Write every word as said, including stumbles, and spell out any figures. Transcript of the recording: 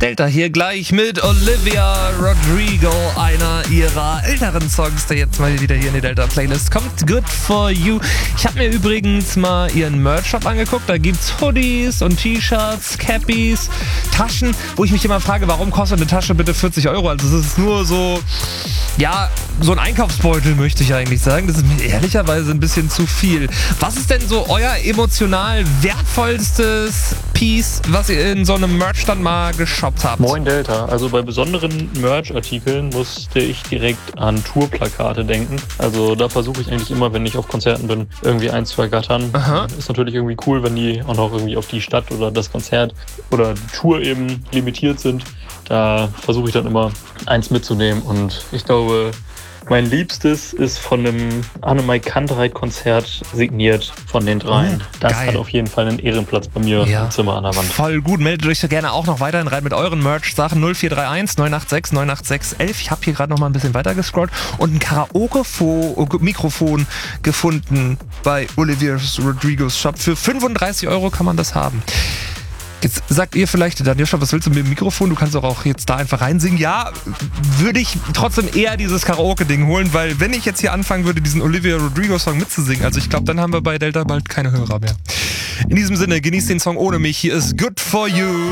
Delta hier gleich mit Olivia Rodrigo, einer ihrer älteren Songs, der jetzt mal wieder hier in die Delta-Playlist kommt. Good for You. Ich habe mir übrigens mal ihren Merch-Shop angeguckt. Da gibt's Hoodies und T-Shirts, Cappies, Taschen, wo ich mich immer frage, warum kostet eine Tasche bitte vierzig Euro? Also es ist nur so, ja, so ein Einkaufsbeutel, möchte ich eigentlich sagen. Das ist mir ehrlicherweise ein bisschen zu viel. Was ist denn so euer emotional wertvollstes Piece, was ihr in so einem Merch dann mal geshoppt habt? Moin Delta. Also bei besonderen Merch-Artikeln musste ich direkt an Tourplakate denken. Also da versuche ich eigentlich immer, wenn ich auf Konzerten bin, irgendwie eins zu ergattern. Aha. Ist natürlich irgendwie cool, wenn die auch noch irgendwie auf die Stadt oder das Konzert oder die Tour eben limitiert sind. Da versuche ich dann immer eins mitzunehmen und ich glaube, mein Liebstes ist von einem Annemai Kantereit-Konzert signiert von den dreien. Oh, das geil. hat auf jeden Fall einen Ehrenplatz bei mir Ja. im Zimmer an der Wand. Voll gut. Meldet euch so gerne auch noch weiterhin rein mit euren Merch-Sachen. null vier drei eins neun acht sechs neun acht sechs elf. Ich habe hier gerade noch mal ein bisschen weiter gescrollt und ein Karaoke-Mikrofon gefunden bei Olivia Rodrigos Shop. Für fünfunddreißig Euro kann man das haben. Jetzt sagt ihr vielleicht, Daniel, was willst du mit dem Mikrofon? Du kannst doch auch jetzt da einfach reinsingen. Ja, würde ich trotzdem eher dieses Karaoke-Ding holen, weil wenn ich jetzt hier anfangen würde, diesen Olivia Rodrigo-Song mitzusingen, also ich glaube, dann haben wir bei Delta bald keine Hörer mehr. In diesem Sinne, genießt den Song ohne mich. Hier ist Good for You.